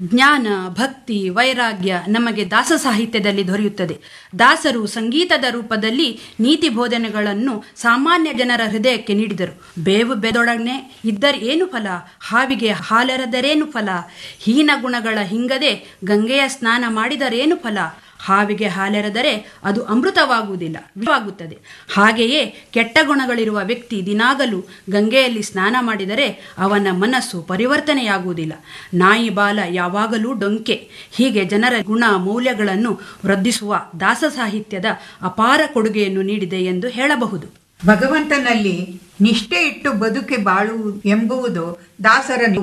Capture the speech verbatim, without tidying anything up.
ಜ್ಞಾನ, ಭಕ್ತಿ, ವೈರಾಗ್ಯ ನಮಗೆ ದಾಸ ಸಾಹಿತ್ಯದಲ್ಲಿ ದೊರೆಯುತ್ತದೆ. ದಾಸರು ಸಂಗೀತದ ರೂಪದಲ್ಲಿ ನೀತಿ ಬೋಧನೆಗಳನ್ನು ಸಾಮಾನ್ಯ ಜನರ ಹೃದಯಕ್ಕೆ ನೀಡಿದರು. ಬೇವು ಬೆದೊಡನೆ ಇದ್ದರೆ ಏನು ಫಲ, ಹಾವಿಗೆ ಹಾಲೆರೆದರೇನು ಫಲ, ಹೀನ ಗುಣಗಳ ಹಿಂಗದೆ ಗಂಗೆಯ ಸ್ನಾನ ಮಾಡಿದರೇನು ಫಲ, ಹಾವಿಗೆ ಹಾಲೆರೆದರೆ ಅದು ಅಮೃತವಾಗುವುದಿಲ್ಲ ಆಗುತ್ತದೆ. ಹಾಗೆಯೇ ಕೆಟ್ಟ ಗುಣಗಳಿರುವ ವ್ಯಕ್ತಿ ದಿನಾಗಲೂ ಗಂಗೆಯಲ್ಲಿ ಸ್ನಾನ ಮಾಡಿದರೆ ಅವನ ಮನಸ್ಸು ಪರಿವರ್ತನೆಯಾಗುವುದಿಲ್ಲ. ನಾಯಿ ಬಾಲ ಯಾವಾಗಲೂ ಡೊಂಕೆ. ಹೀಗೆ ಜನರ ಗುಣ ಮೌಲ್ಯಗಳನ್ನು ವೃದ್ಧಿಸುವ ದಾಸ ಸಾಹಿತ್ಯದ ಅಪಾರ ಕೊಡುಗೆಯನ್ನು ನೀಡಿದೆ ಎಂದು ಹೇಳಬಹುದು. ಭಗವಂತನಲ್ಲಿ ನಿಷ್ಠೆ ಇಟ್ಟು ಬದುಕಿ ಬಾಳುವುದು ಎಂಬುವುದು ದಾಸರ